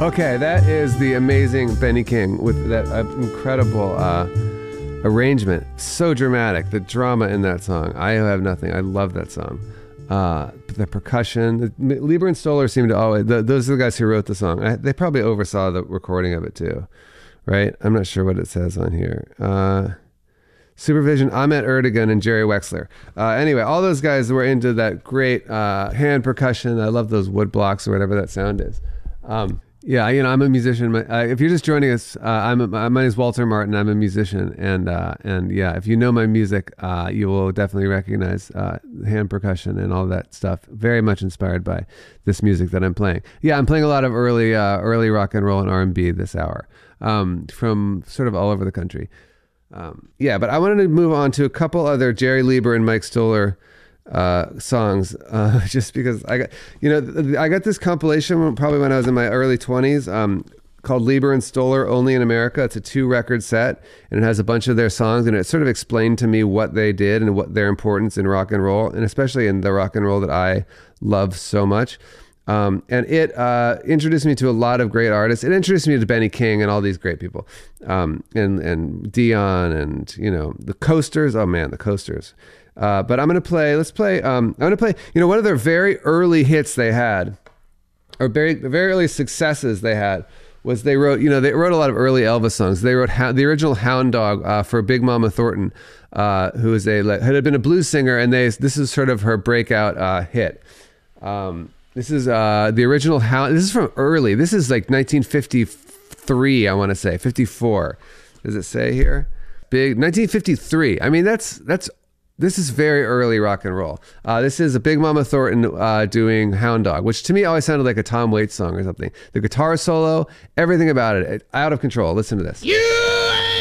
Okay, that is the amazing Benny King with that incredible arrangement. So dramatic. The drama in that song. I Have Nothing. I love that song. The percussion. Lieber and Stoller seem to always... those are the guys who wrote the song. They probably oversaw the recording of it too. Right? I'm not sure what it says on here. Supervision, Ahmet Erdogan and Jerry Wexler. Anyway, all those guys were into that great hand percussion. I love those wood blocks or whatever that sound is. Yeah, I'm a musician. If you're just joining us, my name is Walter Martin. I'm a musician, and yeah, if you know my music, you will definitely recognize hand percussion and all that stuff. Very much inspired by this music that I'm playing. Yeah, I'm playing a lot of early rock and roll and R&B this hour, from sort of all over the country. Yeah, but I wanted to move on to a couple other Jerry Lieber and Mike Stoller songs, just because I got this compilation probably when I was in my early 20s, called Lieber and Stoller Only in America. It's a 2-record set, and it has a bunch of their songs, and it sort of explained to me what they did and what their importance in rock and roll, and especially in the rock and roll that I love so much. And it introduced me to a lot of great artists. It introduced me to Benny King and all these great people, and Dion and the Coasters. Oh man, the Coasters. But I'm going to play, I'm going to play, one of their very early hits they had, or very early successes they had, was they wrote a lot of early Elvis songs. They wrote the original Hound Dog for Big Mama Thornton, who had been a blues singer, and this is sort of her breakout hit. This is the original Hound. This is from early. This is like 1953, I want to say, 54. Does it say here? 1953. I mean, this is very early rock and roll. This is a Big Mama Thornton doing Hound Dog, which to me always sounded like a Tom Waits song or something. The guitar solo, everything about it, out of control. Listen to this. You